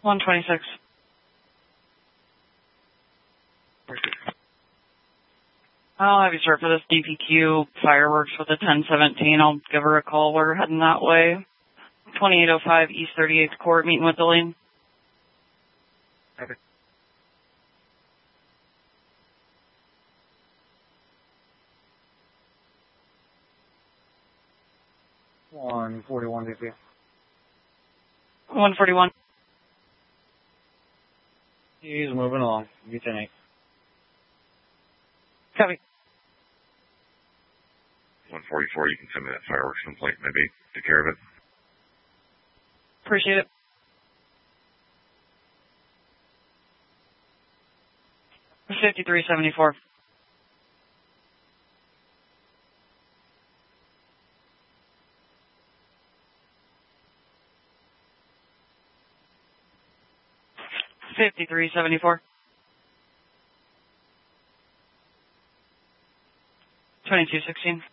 126. I'll have you start for this DPQ fireworks with the 1017. I'll give her a call. We're heading that way. 2805 East 38th Court, meeting with Deline. Okay. $141 DP. 141. He's moving along. U-10-8. Copy. 144, you can send me that fireworks complaint, maybe take care of it. Appreciate it. $53.74. $53.74. 2216.